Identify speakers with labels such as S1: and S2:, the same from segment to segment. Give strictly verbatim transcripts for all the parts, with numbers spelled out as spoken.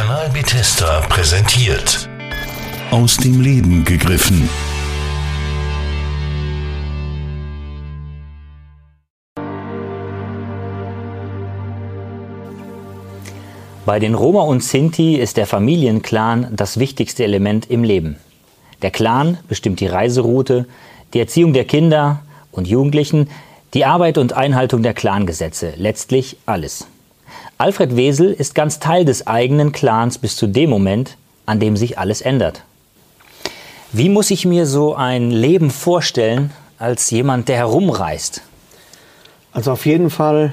S1: Kanal Bethesda präsentiert. Aus dem Leben gegriffen.
S2: Bei den Roma und Sinti ist der Familienclan das wichtigste Element im Leben. Der Clan bestimmt die Reiseroute, die Erziehung der Kinder und Jugendlichen, die Arbeit und Einhaltung der Clangesetze, letztlich alles. Alfred Wesel ist ganz Teil des eigenen Clans bis zu dem Moment, an dem sich alles ändert. Wie muss ich mir so ein Leben vorstellen als jemand, der herumreist?
S3: Also auf jeden Fall,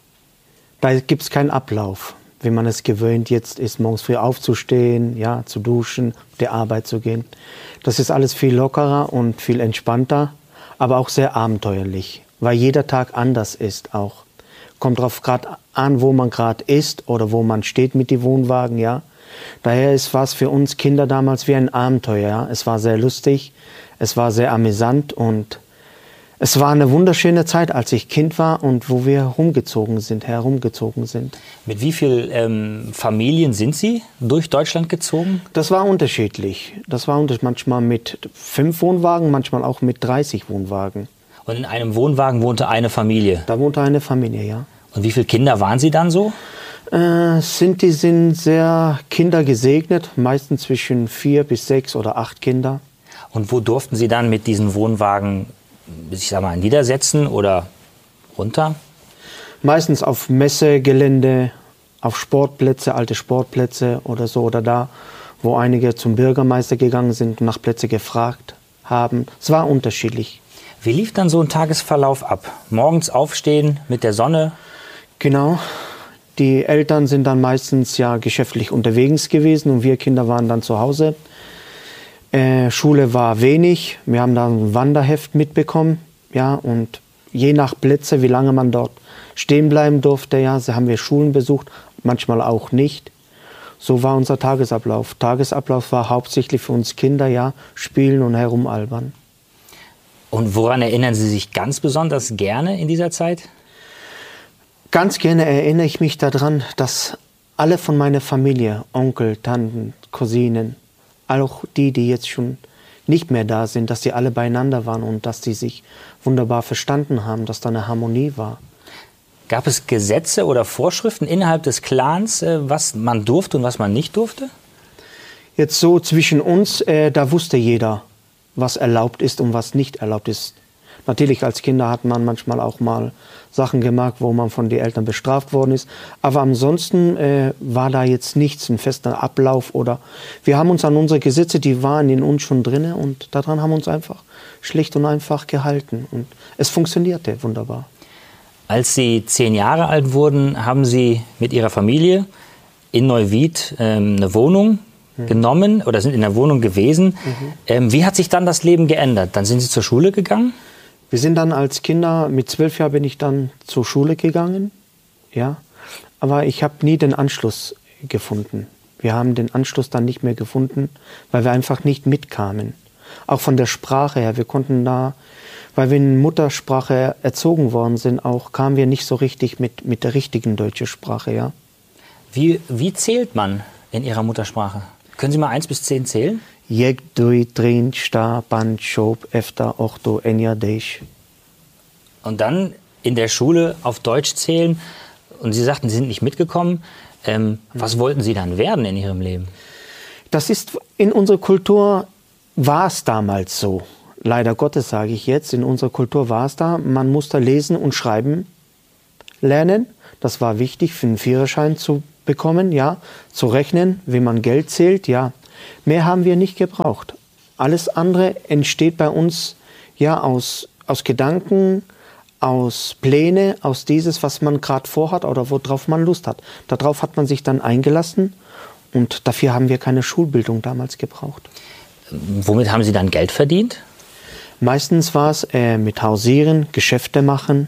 S3: da gibt es keinen Ablauf. Wenn man es gewöhnt jetzt ist, morgens früh aufzustehen, ja, zu duschen, der Arbeit zu gehen. Das ist alles viel lockerer und viel entspannter, aber auch sehr abenteuerlich, weil jeder Tag anders ist auch. Kommt drauf gerade an, wo man gerade ist oder wo man steht mit den Wohnwagen, ja. Daher ist was für uns Kinder damals wie ein Abenteuer, ja. Es war sehr lustig, es war sehr amüsant und es war eine wunderschöne Zeit, als ich Kind war und wo wir rumgezogen sind, herumgezogen sind.
S2: Mit wie vielen ähm, Familien sind Sie durch Deutschland gezogen?
S3: Das war unterschiedlich. Das war unterschiedlich. Manchmal mit fünf Wohnwagen, manchmal auch mit dreißig Wohnwagen.
S2: Und in einem Wohnwagen wohnte eine Familie?
S3: Da wohnte eine Familie, ja.
S2: Und wie viele Kinder waren Sie dann so?
S3: Äh, Sinti sind sehr kindergesegnet, meistens zwischen vier bis sechs oder acht Kinder.
S2: Und wo durften Sie dann mit diesen Wohnwagen, ich sag mal, niedersetzen oder runter?
S3: Meistens auf Messegelände, auf Sportplätze, alte Sportplätze oder so. Oder da, wo einige zum Bürgermeister gegangen sind und nach Plätze gefragt haben. Es war unterschiedlich.
S2: Wie lief dann so ein Tagesverlauf ab? Morgens aufstehen mit der Sonne?
S3: Genau. Die Eltern sind dann meistens ja geschäftlich unterwegs gewesen und wir Kinder waren dann zu Hause. Äh, Schule war wenig. Wir haben dann ein Wanderheft mitbekommen. Ja, und je nach Plätze, wie lange man dort stehen bleiben durfte, ja, so haben wir Schulen besucht, manchmal auch nicht. So war unser Tagesablauf. Tagesablauf war hauptsächlich für uns Kinder, ja, spielen und herumalbern.
S2: Und woran erinnern Sie sich ganz besonders gerne in dieser Zeit?
S3: Ganz gerne erinnere ich mich daran, dass alle von meiner Familie, Onkel, Tanten, Cousinen, auch die, die jetzt schon nicht mehr da sind, dass sie alle beieinander waren und dass sie sich wunderbar verstanden haben, dass da eine Harmonie war.
S2: Gab es Gesetze oder Vorschriften innerhalb des Clans, was man durfte und was man nicht durfte?
S3: Jetzt so zwischen uns, äh, da wusste jeder, was erlaubt ist und was nicht erlaubt ist. Natürlich als Kinder hat man manchmal auch mal Sachen gemacht, wo man von den Eltern bestraft worden ist. Aber ansonsten äh, war da jetzt nichts, ein fester Ablauf. Oder wir haben uns an unsere Gesetze, die waren in uns schon drin und daran haben wir uns einfach schlicht und einfach gehalten. Und es funktionierte wunderbar.
S2: Als Sie zehn Jahre alt wurden, haben Sie mit Ihrer Familie in Neuwied ähm, eine Wohnung genommen oder sind in der Wohnung gewesen. Mhm. Ähm, wie hat sich dann das Leben geändert? Dann sind Sie zur Schule gegangen?
S3: Wir sind dann als Kinder, mit zwölf Jahren bin ich dann zur Schule gegangen. Ja, aber ich habe nie den Anschluss gefunden. Wir haben den Anschluss dann nicht mehr gefunden, weil wir einfach nicht mitkamen. Auch von der Sprache her, wir konnten da, weil wir in Muttersprache erzogen worden sind, auch kamen wir nicht so richtig mit, mit der richtigen deutschen Sprache. Ja.
S2: Wie, wie zählt man in Ihrer Muttersprache? Können Sie mal eins bis zehn zählen?
S3: Jek, dui, drin, sta, pan, schob, efta, ochto, enja, deisch.
S2: Und dann in der Schule auf Deutsch zählen. Und Sie sagten, Sie sind nicht mitgekommen. Ähm, was wollten Sie dann werden in Ihrem Leben?
S3: Das ist, in unserer Kultur war es damals so. Leider Gottes sage ich jetzt, in unserer Kultur war es da. Man musste lesen und schreiben lernen. Das war wichtig, für einen Führerschein zu bekommen, ja, zu rechnen, wie man Geld zählt, ja. Mehr haben wir nicht gebraucht. Alles andere entsteht bei uns ja aus, aus Gedanken, aus Pläne, aus dieses, was man gerade vorhat oder worauf man Lust hat. Darauf hat man sich dann eingelassen und dafür haben wir keine Schulbildung damals gebraucht.
S2: Womit haben Sie dann Geld verdient?
S3: Meistens war es äh, mit Hausieren, Geschäfte machen.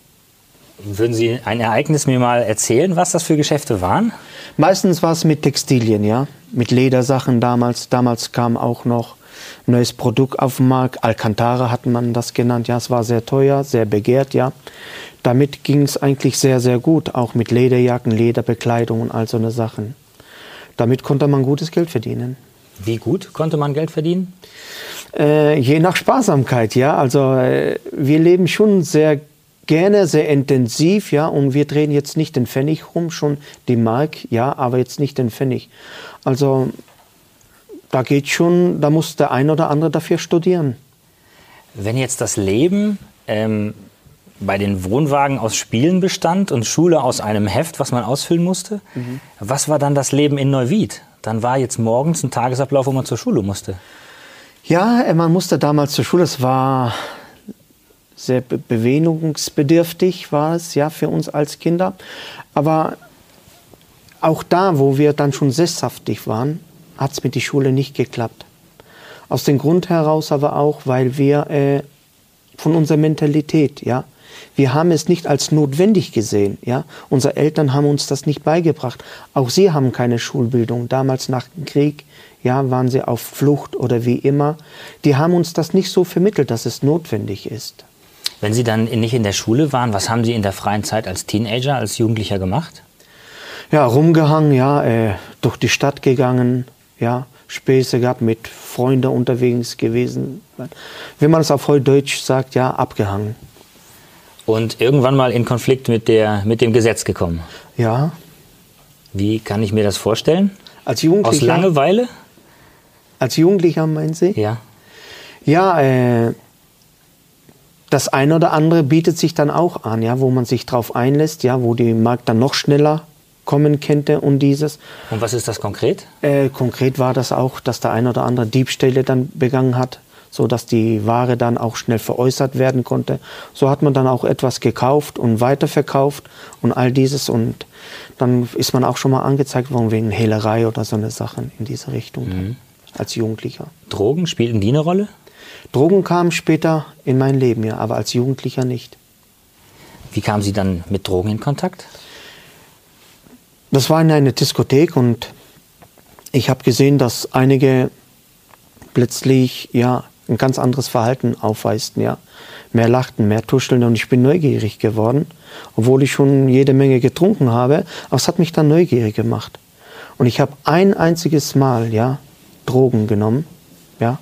S2: Würden Sie ein Ereignis mir mal erzählen, was das für Geschäfte waren?
S3: Meistens war es mit Textilien, ja, mit Ledersachen damals. Damals kam auch noch ein neues Produkt auf den Markt. Alcantara hat man das genannt, ja, es war sehr teuer, sehr begehrt, ja. Damit ging es eigentlich sehr, sehr gut, auch mit Lederjacken, Lederbekleidung und all so eine Sachen. damit konnte man gutes Geld verdienen.
S2: Wie gut konnte man Geld verdienen?
S3: Äh, je nach Sparsamkeit, ja. Also äh, wir leben schon sehr gerne, sehr intensiv, ja. Und wir drehen jetzt nicht den Pfennig rum, schon die Mark, ja, aber jetzt nicht den Pfennig. Also da geht schon, da muss der ein oder andere dafür studieren.
S2: Wenn jetzt das Leben ähm, bei den Wohnwagen aus Spielen bestand und Schule aus einem Heft, was man ausfüllen musste, mhm. was war dann das Leben in Neuwied? Dann war jetzt morgens ein Tagesablauf, wo man zur Schule musste.
S3: Ja, man musste damals zur Schule. Es war sehr be- bewegungsbedürftig, war es ja für uns als Kinder. Aber auch da, wo wir dann schon sesshaftig waren, hat es mit der Schule nicht geklappt. Aus dem Grund heraus aber auch, weil wir äh, von unserer Mentalität, ja, wir haben es nicht als notwendig gesehen, ja. Unsere Eltern haben uns das nicht beigebracht. Auch sie haben keine Schulbildung. Damals nach dem Krieg, ja, waren sie auf Flucht oder wie immer. Die haben uns das nicht so vermittelt, dass es notwendig ist.
S2: Wenn Sie dann nicht in der Schule waren, was haben Sie in der freien Zeit als Teenager, als Jugendlicher gemacht?
S3: Ja, rumgehangen, ja, äh, durch die Stadt gegangen, ja, Späße gehabt, mit Freunden unterwegs gewesen. Wenn man es auf Deutsch sagt, ja, abgehangen.
S2: Und irgendwann mal in Konflikt mit, der, mit dem Gesetz gekommen?
S3: Ja.
S2: Wie kann ich mir das vorstellen?
S3: Als Jugendlicher?
S2: Aus Langeweile?
S3: Als Jugendlicher, meinen Sie?
S2: Ja.
S3: Ja, äh, das eine oder andere bietet sich dann auch an, ja, wo man sich drauf einlässt, ja, wo die Markt dann noch schneller kommen könnte und dieses.
S2: Und was ist das konkret?
S3: Äh, konkret war das auch, dass der eine oder andere Diebstähle dann begangen hat, so dass die Ware dann auch schnell veräußert werden konnte. So hat man dann auch etwas gekauft und weiterverkauft und all dieses. Und dann ist man auch schon mal angezeigt worden wegen Hehlerei oder so eine Sachen in diese Richtung, mhm. als Jugendlicher.
S2: Drogen, spielten die eine Rolle?
S3: Drogen kamen später in mein Leben, ja, aber als Jugendlicher nicht.
S2: Wie kamen Sie dann mit Drogen in Kontakt?
S3: Das war in einer Diskothek und ich habe gesehen, dass einige plötzlich ja ein ganz anderes Verhalten aufweisten, ja, mehr lachten, mehr tuscheln und ich bin neugierig geworden, obwohl ich schon jede Menge getrunken habe, aber es hat mich dann neugierig gemacht und ich habe ein einziges Mal ja Drogen genommen, ja,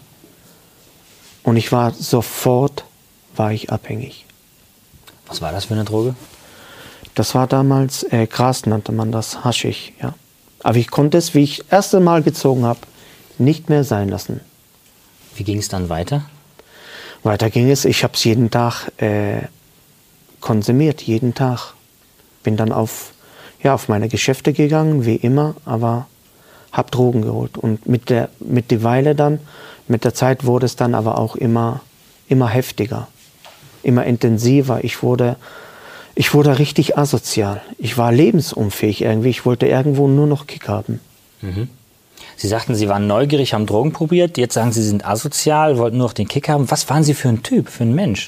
S3: und ich war sofort war ich abhängig.
S2: Was war das für eine Droge?
S3: Das war damals äh, Gras, nannte man das, Haschich, ja. Aber ich konnte es, wie ich das erste Mal gezogen habe, nicht mehr sein lassen.
S2: Wie ging es dann weiter?
S3: Weiter ging es, ich habe es jeden Tag äh, konsumiert, jeden Tag. Bin dann auf, ja, auf meine Geschäfte gegangen, wie immer, aber habe Drogen geholt. Und mit der, mit der Weile dann, mit der Zeit wurde es dann aber auch immer, immer heftiger, immer intensiver. Ich wurde... Ich wurde richtig asozial. Ich war lebensunfähig irgendwie. Ich wollte irgendwo nur noch Kick haben.
S2: Mhm. Sie sagten, Sie waren neugierig, haben Drogen probiert. Jetzt sagen Sie, Sie sind asozial, wollten nur noch den Kick haben. Was waren Sie für ein Typ, für ein Mensch?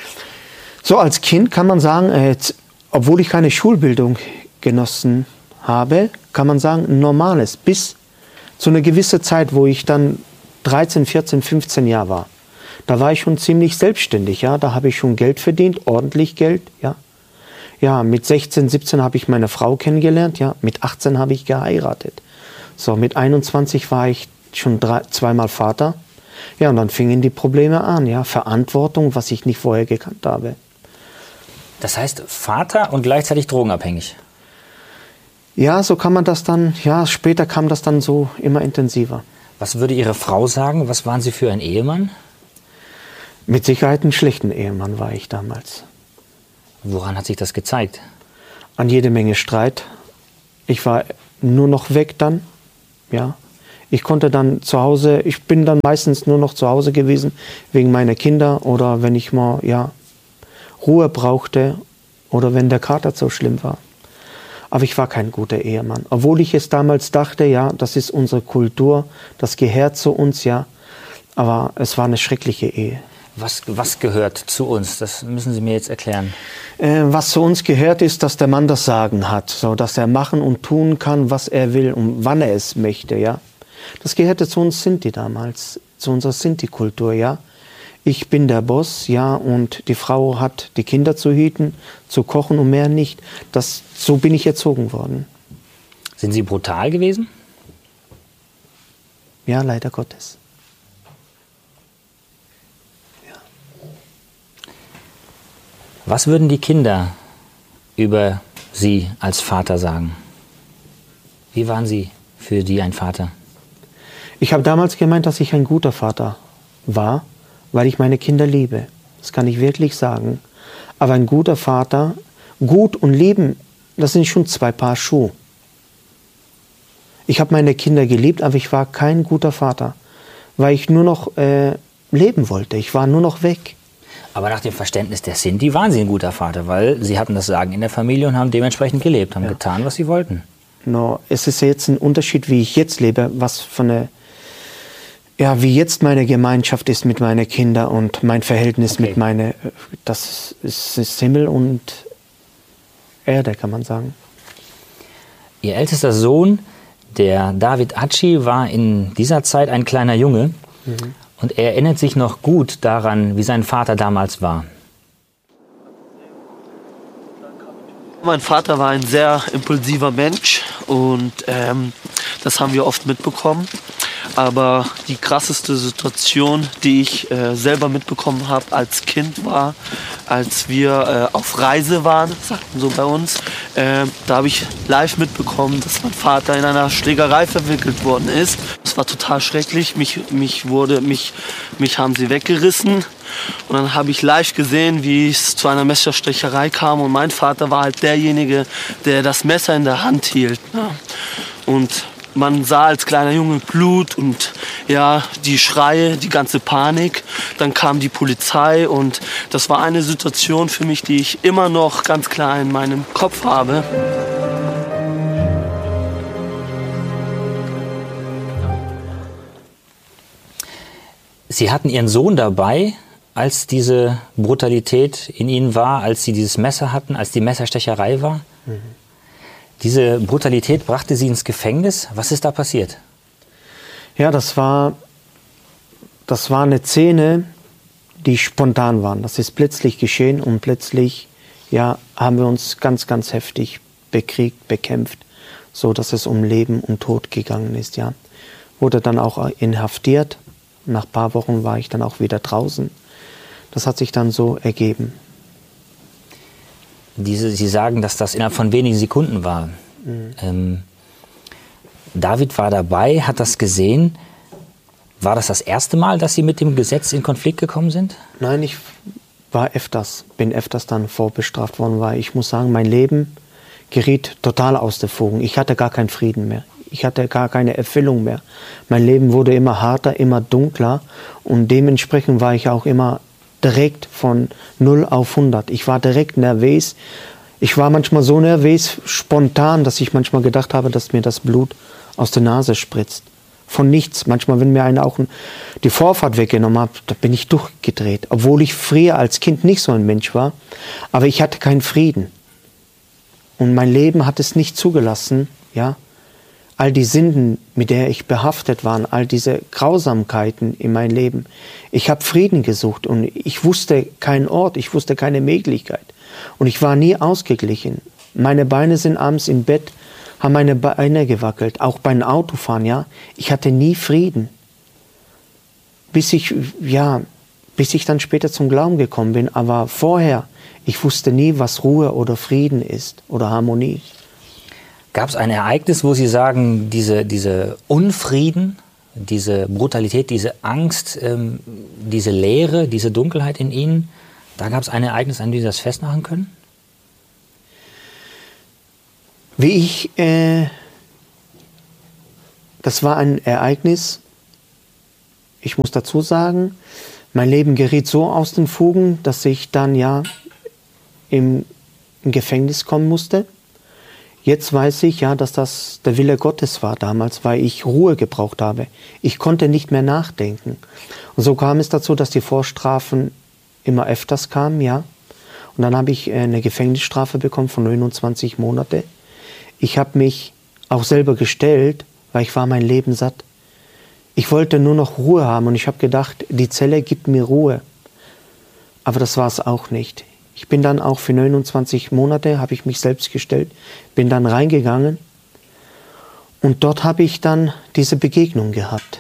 S3: So als Kind kann man sagen, äh, obwohl ich keine Schulbildung genossen habe, kann man sagen, ein normales. Bis zu einer gewissen Zeit, wo ich dann dreizehn, vierzehn, fünfzehn Jahre war. Da war ich schon ziemlich selbstständig. Ja? Da habe ich schon Geld verdient, ordentlich Geld, ja. Ja, mit sechzehn, siebzehn habe ich meine Frau kennengelernt, ja, mit achtzehn habe ich geheiratet. So, mit einundzwanzig war ich schon drei, zweimal Vater. Ja, und dann fingen die Probleme an, ja, Verantwortung, was ich nicht vorher gekannt habe.
S2: Das heißt, Vater und gleichzeitig drogenabhängig?
S3: Ja, so kann man das dann, ja, später kam das dann so immer intensiver.
S2: Was würde Ihre Frau sagen? Was waren Sie für ein Ehemann?
S3: Mit Sicherheit ein schlechter Ehemann war ich damals.
S2: Woran hat sich das gezeigt?
S3: An jede Menge Streit. Ich war nur noch weg dann, ja. Ich konnte dann zu Hause, ich bin dann meistens nur noch zu Hause gewesen, wegen meiner Kinder oder wenn ich mal, ja, Ruhe brauchte oder wenn der Kater so schlimm war. Aber ich war kein guter Ehemann. Obwohl ich es damals dachte, ja, das ist unsere Kultur, das gehört zu uns, ja. Aber es war eine schreckliche Ehe.
S2: Was, was gehört zu uns? Das müssen Sie mir jetzt erklären.
S3: Äh, was zu uns gehört, ist, dass der Mann das Sagen hat, so dass er machen und tun kann, was er will und wann er es möchte, ja. Das gehörte zu uns Sinti damals, zu unserer Sinti-Kultur, ja. Ich bin der Boss, ja, und die Frau hat die Kinder zu hüten, zu kochen und mehr nicht. Das, so bin ich erzogen worden.
S2: Sind Sie brutal gewesen?
S3: Ja, leider Gottes. Ja.
S2: Was würden die Kinder über Sie als Vater sagen? Wie waren Sie für die ein Vater?
S3: Ich habe damals gemeint, dass ich ein guter Vater war, weil ich meine Kinder liebe. Das kann ich wirklich sagen. Aber ein guter Vater, gut und lieben, das sind schon zwei Paar Schuhe. Ich habe meine Kinder geliebt, aber ich war kein guter Vater, weil ich nur noch äh, leben wollte. Ich war nur noch weg.
S2: Aber nach dem Verständnis der Sinti waren Sie ein guter Vater, weil Sie hatten das Sagen in der Familie und haben dementsprechend gelebt, haben ja. getan, was Sie wollten.
S3: No, es ist jetzt ein Unterschied, wie ich jetzt lebe, was für eine, ja, wie jetzt meine Gemeinschaft ist mit meinen Kindern und mein Verhältnis okay. mit meinen, das ist, ist Himmel und Erde, kann man sagen.
S2: Ihr ältester Sohn, der David Hatschi, war in dieser Zeit ein kleiner Junge mhm. und er erinnert sich noch gut daran, wie sein Vater damals war.
S4: Mein Vater war ein sehr impulsiver Mensch und ähm, das haben wir oft mitbekommen. Aber die krasseste Situation, die ich äh, selber mitbekommen habe als Kind, war, als wir äh, auf Reise waren, sagten so bei uns. Äh, da habe ich live mitbekommen, dass mein Vater in einer Schlägerei verwickelt worden ist. Das war total schrecklich. Mich, mich, wurde, mich, mich haben sie weggerissen. Und dann habe ich live gesehen, wie es zu einer Messerstecherei kam. Und mein Vater war halt derjenige, der das Messer in der Hand hielt. Ja. Und man sah als kleiner Junge Blut und ja, die Schreie, die ganze Panik. Dann kam die Polizei und das war eine Situation für mich, die ich immer noch ganz klar in meinem Kopf habe.
S2: Sie hatten Ihren Sohn dabei, als diese Brutalität in Ihnen war, als Sie dieses Messer hatten, als die Messerstecherei war? Mhm. Diese Brutalität brachte Sie ins Gefängnis. Was ist da passiert?
S3: Ja, das war, das war eine Szene, die spontan war. Das ist plötzlich geschehen und plötzlich ja, haben wir uns ganz, ganz heftig bekriegt, bekämpft, so dass es um Leben und Tod gegangen ist. Ja. Wurde dann auch inhaftiert. Nach ein paar Wochen war ich dann auch wieder draußen. Das hat sich dann so ergeben.
S2: Diese, Sie sagen, dass das innerhalb von wenigen Sekunden war. Mhm. Ähm, David war dabei, hat das gesehen. War das das erste Mal, dass Sie mit dem Gesetz in Konflikt gekommen sind?
S3: Nein, ich war öfters, bin öfters dann vorbestraft worden, weil ich muss sagen, mein Leben geriet total aus der Fugen. Ich hatte gar keinen Frieden mehr. Ich hatte gar keine Erfüllung mehr. Mein Leben wurde immer harter, immer dunkler und dementsprechend war ich auch immer direkt von null auf hundert. Ich war direkt nervös. Ich war manchmal so nervös, spontan, dass ich manchmal gedacht habe, dass mir das Blut aus der Nase spritzt. Von nichts. Manchmal, wenn mir einer auch die Vorfahrt weggenommen hat, da bin ich durchgedreht. Obwohl ich früher als Kind nicht so ein Mensch war. Aber ich hatte keinen Frieden. Und mein Leben hat es nicht zugelassen, ja, all die Sünden, mit der ich behaftet war, all diese Grausamkeiten in meinem Leben. Ich habe Frieden gesucht und ich wusste keinen Ort, ich wusste keine Möglichkeit. Und ich war nie ausgeglichen. Meine Beine sind abends im Bett, haben meine Beine gewackelt, auch beim Autofahren, ja. Ich hatte nie Frieden. Bis ich, ja, bis ich dann später zum Glauben gekommen bin. Aber vorher, ich wusste nie, was Ruhe oder Frieden ist oder Harmonie.
S2: Gab es ein Ereignis, wo Sie sagen, diese, diese Unfrieden, diese Brutalität, diese Angst, ähm, diese Leere, diese Dunkelheit in Ihnen, da gab es ein Ereignis, an dem Sie das festmachen können?
S3: Wie ich, äh, das war ein Ereignis, ich muss dazu sagen, mein Leben geriet so aus den Fugen, dass ich dann ja im, im Gefängnis kommen musste. Jetzt weiß ich ja, dass das der Wille Gottes war damals, weil ich Ruhe gebraucht habe. Ich konnte nicht mehr nachdenken. Und so kam es dazu, dass die Vorstrafen immer öfters kamen, ja. Und dann habe ich eine Gefängnisstrafe bekommen von neunundzwanzig Monate. Ich habe mich auch selber gestellt, weil ich war mein Leben satt. Ich wollte nur noch Ruhe haben und ich habe gedacht, die Zelle gibt mir Ruhe. Aber das war es auch nicht. Ich bin dann auch für neunundzwanzig Monate, habe ich mich selbst gestellt, bin dann reingegangen und dort habe ich dann diese Begegnung gehabt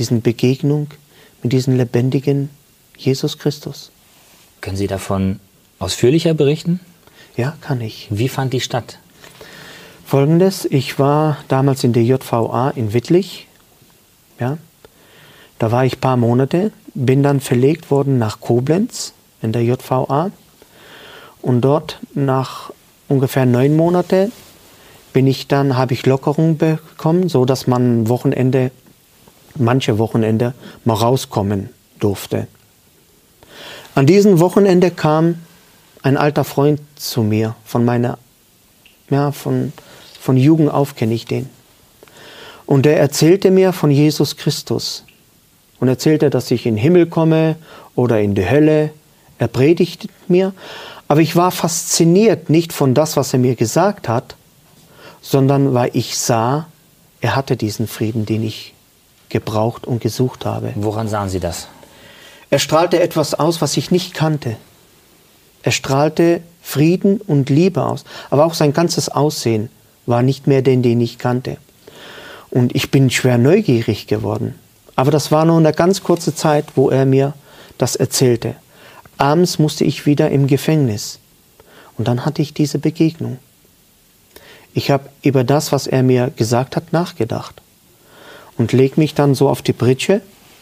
S3: diesen Begegnung mit diesem lebendigen Jesus Christus.
S2: Können Sie davon ausführlicher berichten?
S3: Ja, kann ich.
S2: Wie fand die statt?
S3: Folgendes, ich war damals in der J V A in Wittlich. Ja, da war ich ein paar Monate, bin dann verlegt worden nach Koblenz in der J V A. Und dort nach ungefähr neun Monaten bin ich dann, habe ich Lockerung bekommen, so dass man Wochenende, manche Wochenende mal rauskommen durfte. An diesem Wochenende kam ein alter Freund zu mir, von meiner, ja, von, von Jugend auf kenne ich den. Und der erzählte mir von Jesus Christus. Und erzählte, dass ich in den Himmel komme oder in die Hölle. Er predigte mir. Aber ich war fasziniert, nicht von das, was er mir gesagt hat, sondern weil ich sah, er hatte diesen Frieden, den ich gebraucht und gesucht habe.
S2: Woran sahen Sie das?
S3: Er strahlte etwas aus, was ich nicht kannte. Er strahlte Frieden und Liebe aus. Aber auch sein ganzes Aussehen war nicht mehr den, den ich kannte. Und ich bin schwer neugierig geworden. Aber das war nur eine ganz kurze Zeit, wo er mir das erzählte. Abends musste ich wieder im Gefängnis. Und dann hatte ich diese Begegnung. Ich habe über das, was er mir gesagt hat, nachgedacht. Und leg mich dann so auf die Pritsche.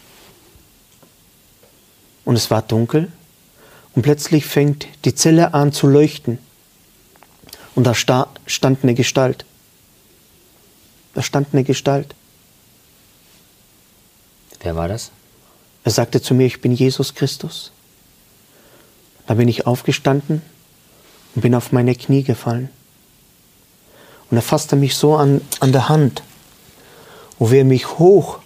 S3: Und es war dunkel. Und plötzlich fängt die Zelle an zu leuchten. Und da sta- stand eine Gestalt. Da stand eine Gestalt.
S2: Wer war das?
S3: Er sagte zu mir, ich bin Jesus Christus. Da bin ich aufgestanden und bin auf meine Knie gefallen. Und er fasste mich so an, an der Hand. Und wie er mich hochzog,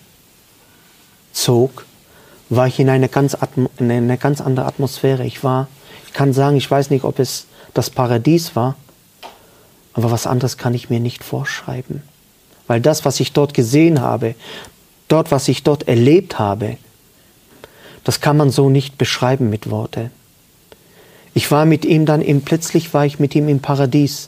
S3: war ich in eine ganz, Atmo- in eine ganz andere Atmosphäre. Ich war, ich kann sagen, ich weiß nicht, ob es das Paradies war, aber was anderes kann ich mir nicht vorschreiben. Weil das, was ich dort gesehen habe, dort, was ich dort erlebt habe, das kann man so nicht beschreiben mit Worten. Ich war mit ihm dann, im, plötzlich war ich mit ihm im Paradies.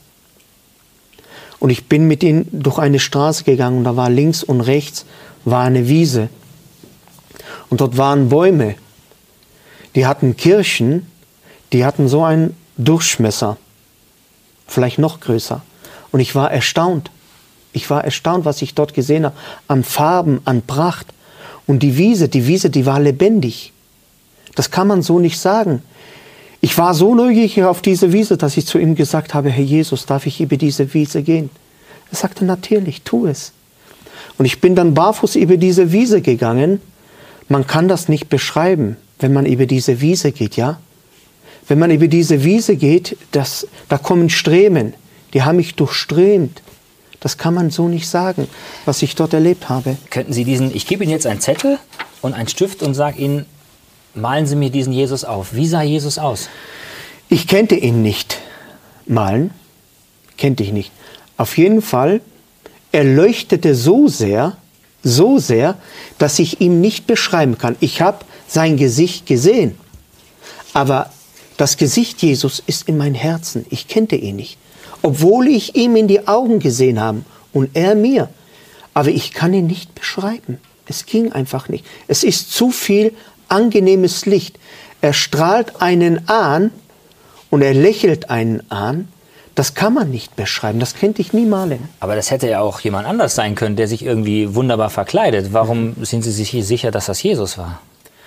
S3: Und ich bin mit ihm durch eine Straße gegangen und da war links und rechts war eine Wiese. Und dort waren Bäume. Die hatten Kirchen, die hatten so einen Durchmesser, vielleicht noch größer. Und ich war erstaunt. Ich war erstaunt, was ich dort gesehen habe, an Farben, an Pracht. Und die Wiese, die Wiese, die war lebendig. Das kann man so nicht sagen. Ich war so neugierig auf diese Wiese, dass ich zu ihm gesagt habe, Herr Jesus, darf ich über diese Wiese gehen? Er sagte, natürlich, tu es. Und ich bin dann barfuß über diese Wiese gegangen. Man kann das nicht beschreiben, wenn man über diese Wiese geht, ja? Wenn man über diese Wiese geht, das, da kommen Strömen, die haben mich durchströmt. Das kann man so nicht sagen, was ich dort erlebt habe.
S2: Könnten Sie diesen, ich gebe Ihnen jetzt einen Zettel und einen Stift und sage Ihnen, malen Sie mir diesen Jesus auf. Wie sah Jesus aus?
S3: Ich kannte ihn nicht. Malen kannte ich nicht. Auf jeden Fall, er leuchtete so sehr, so sehr, dass ich ihn nicht beschreiben kann. Ich habe sein Gesicht gesehen, aber das Gesicht Jesus ist in meinem Herzen. Ich kannte ihn nicht, obwohl ich ihm in die Augen gesehen habe und er mir. Aber ich kann ihn nicht beschreiben. Es ging einfach nicht. Es ist zu viel angenehmes Licht. Er strahlt einen an und er lächelt einen an. Das kann man nicht beschreiben. Das könnte ich nie malen.
S2: Aber das hätte ja auch jemand anders sein können, der sich irgendwie wunderbar verkleidet. Warum sind Sie sich sicher, dass das Jesus war?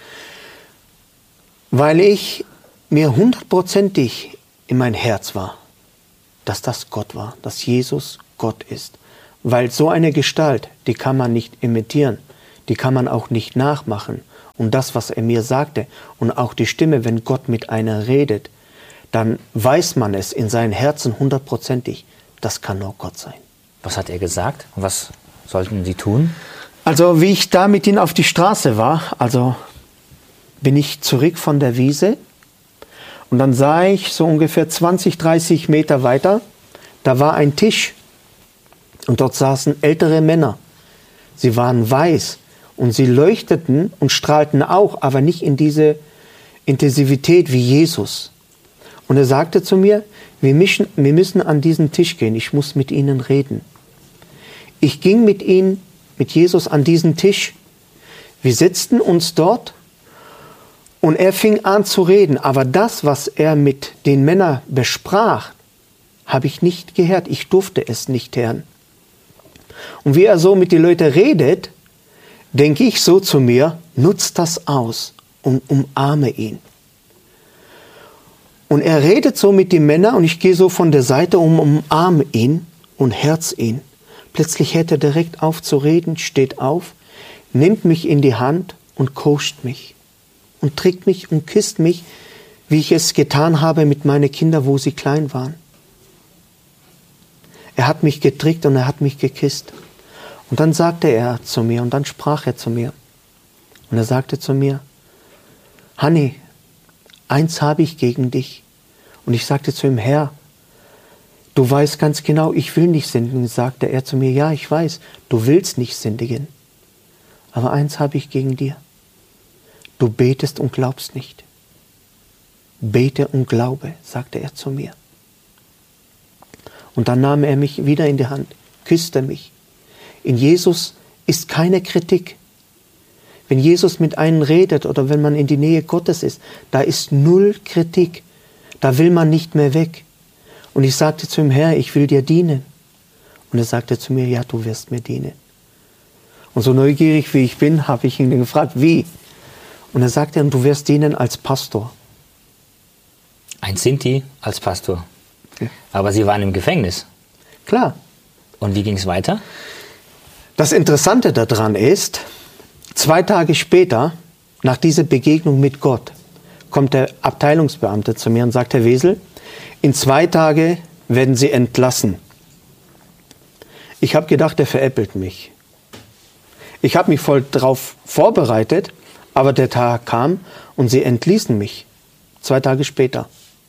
S3: Weil ich mir hundertprozentig in mein Herz war, dass das Gott war, dass Jesus Gott ist. Weil so eine Gestalt, die kann man nicht imitieren, die kann man auch nicht nachmachen. Und das, was er mir sagte und auch die Stimme, wenn Gott mit einer redet, dann weiß man es in seinem Herzen hundertprozentig, das kann nur Gott sein.
S2: Was hat er gesagt? Was sollten Sie tun?
S3: Also wie ich da mit ihm auf die Straße war, also bin ich zurück von der Wiese und dann sah ich so ungefähr zwanzig, dreißig Meter weiter, da war ein Tisch und dort saßen ältere Männer. Sie waren weiß und sie leuchteten und strahlten auch, aber nicht in diese Intensivität wie Jesus. Und er sagte zu mir, wir müssen, wir müssen an diesen Tisch gehen, ich muss mit ihnen reden. Ich ging mit ihnen, mit Jesus an diesen Tisch. Wir setzten uns dort und er fing an zu reden. Aber das, was er mit den Männern besprach, habe ich nicht gehört. Ich durfte es nicht hören. Und wie er so mit den Leuten redet, denke ich so zu mir, nutzt das aus und umarme ihn. Und er redet so mit den Männern und ich gehe so von der Seite und umarme ihn und herz ihn. Plötzlich hört er direkt auf zu reden, steht auf, nimmt mich in die Hand und koscht mich und trägt mich und küsst mich, wie ich es getan habe mit meinen Kindern, wo sie klein waren. Er hat mich getrickt und er hat mich geküsst. Und dann sagte er zu mir und dann sprach er zu mir. Und er sagte zu mir, Hanni, eins habe ich gegen dich. Und ich sagte zu ihm, Herr, du weißt ganz genau, ich will nicht sündigen. Sagte er zu mir, ja, ich weiß, du willst nicht sündigen. Aber eins habe ich gegen dir. Du betest und glaubst nicht. Bete und glaube, sagte er zu mir. Und dann nahm er mich wieder in die Hand, küsste mich. In Jesus ist keine Kritik. Wenn Jesus mit einem redet oder wenn man in die Nähe Gottes ist, da ist null Kritik. Da will man nicht mehr weg. Und ich sagte zu ihm, Herr, ich will dir dienen. Und er sagte zu mir, ja, du wirst mir dienen. Und so neugierig wie ich bin, habe ich ihn gefragt, wie? Und er sagte, du wirst dienen als Pastor.
S2: Ein Sinti als Pastor.
S3: Ja.
S2: Aber Sie waren im Gefängnis.
S3: Klar.
S2: Und wie ging es weiter?
S3: Das Interessante daran ist, zwei Tage später, nach dieser Begegnung mit Gott, kommt der Abteilungsbeamte zu mir und sagt, Herr Wesel, in zwei Tagen werden Sie entlassen. Ich habe gedacht, er veräppelt mich. Ich habe mich voll darauf vorbereitet, aber der Tag kam und sie entließen mich. Zwei Tage später.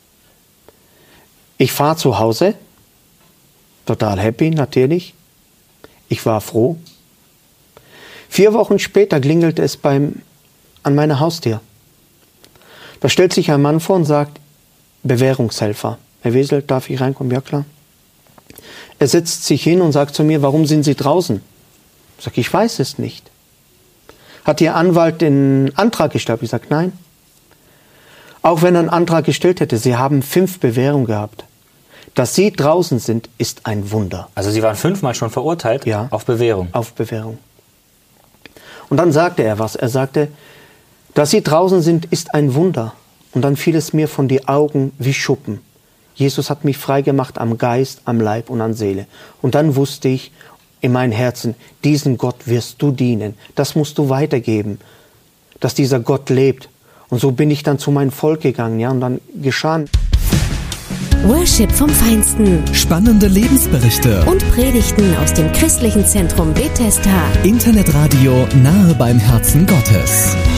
S3: Ich fahre zu Hause, total happy natürlich. Ich war froh. Vier Wochen später klingelte es beim, an meiner Haustür. Da stellt sich ein Mann vor und sagt, Bewährungshelfer. Herr Wesel, darf ich reinkommen? Ja, klar. Er setzt sich hin und sagt zu mir, warum sind Sie draußen? Ich sage, ich weiß es nicht. Hat Ihr Anwalt den Antrag gestellt? Ich sage, nein. Auch wenn er einen Antrag gestellt hätte, Sie haben fünf Bewährungen gehabt. Dass Sie draußen sind, ist ein Wunder.
S2: Also Sie waren fünfmal schon verurteilt
S3: Ja.
S2: auf Bewährung?
S3: Auf Bewährung. Und dann sagte er was. Er sagte, dass Sie draußen sind, ist ein Wunder. Und dann fiel es mir von den Augen wie Schuppen. Jesus hat mich freigemacht am Geist, am Leib und an Seele. Und dann wusste ich in meinem Herzen, diesen Gott wirst du dienen. Das musst du weitergeben, dass dieser Gott lebt. Und so bin ich dann zu meinem Volk gegangen, ja, und dann geschah.
S5: Worship vom Feinsten.
S6: Spannende Lebensberichte.
S5: Und Predigten aus dem christlichen Zentrum Bethesda.
S6: Internetradio nahe beim Herzen Gottes.